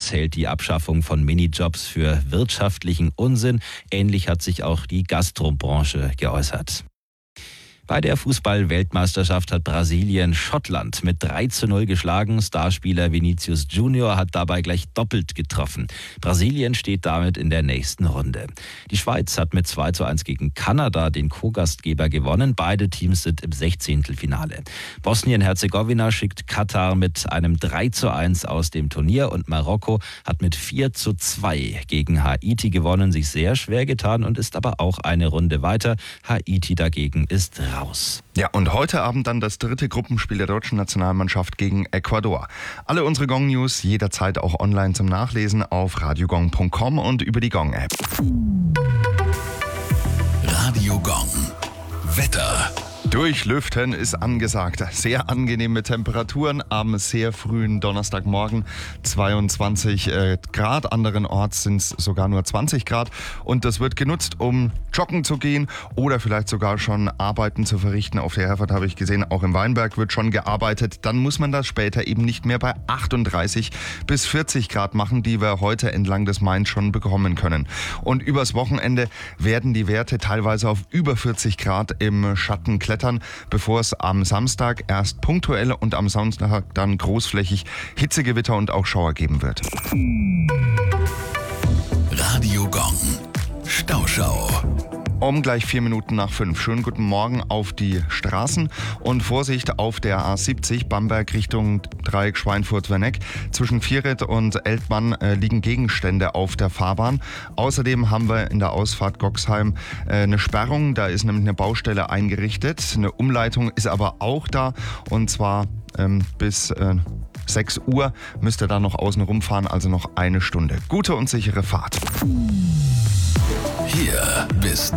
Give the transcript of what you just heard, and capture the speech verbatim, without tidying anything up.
Schweiz hält die Abschaffung von Minijobs für wirtschaftlichen Unsinn. Ähnlich hat sich auch die Gastrobranche geäußert. Bei der Fußball-Weltmeisterschaft hat Brasilien Schottland mit drei zu null geschlagen. Starspieler Vinicius Junior hat dabei gleich doppelt getroffen. Brasilien steht damit in der nächsten Runde. Die Schweiz hat mit zwei zu eins gegen Kanada den Co-Gastgeber gewonnen. Beide Teams sind im Sechzehntelfinale. Bosnien-Herzegowina schickt Katar mit einem drei zu eins aus dem Turnier und Marokko hat mit vier zu zwei gegen Haiti gewonnen, sich sehr schwer getan und ist aber auch eine Runde weiter. Haiti dagegen ist raus. Aus. Ja, und heute Abend dann das dritte Gruppenspiel der deutschen Nationalmannschaft gegen Ecuador. Alle unsere Gong-News jederzeit auch online zum Nachlesen auf radiogong punkt com und über die Gong-App. Radio Gong. Wetter. Durchlüften ist angesagt. Sehr angenehme Temperaturen am sehr frühen Donnerstagmorgen. zweiundzwanzig äh, Grad, anderenorts sind es sogar nur zwanzig Grad. Und das wird genutzt, um joggen zu gehen oder vielleicht sogar schon Arbeiten zu verrichten. Auf der Herford habe ich gesehen, auch im Weinberg wird schon gearbeitet. Dann muss man das später eben nicht mehr bei achtunddreißig bis vierzig Grad machen, die wir heute entlang des Mains schon bekommen können. Und übers Wochenende werden die Werte teilweise auf über vierzig Grad im Schatten klettern, bevor es am Samstag erst punktuell und am Sonntag dann großflächig Hitzegewitter und auch Schauer geben wird. Radio Gong. Stauschau. Um gleich vier Minuten nach fünf. Schönen guten Morgen auf die Straßen und Vorsicht auf der A siebzig Bamberg Richtung Dreieck Schweinfurt-Werneck. Zwischen Viereth und Eltmann äh, liegen Gegenstände auf der Fahrbahn. Außerdem haben wir in der Ausfahrt Goxheim äh, eine Sperrung. Da ist nämlich eine Baustelle eingerichtet. Eine Umleitung ist aber auch da und zwar ähm, bis äh, sechs Uhr müsst ihr da noch außen rumfahren, also noch eine Stunde. Gute und sichere Fahrt. Hier bis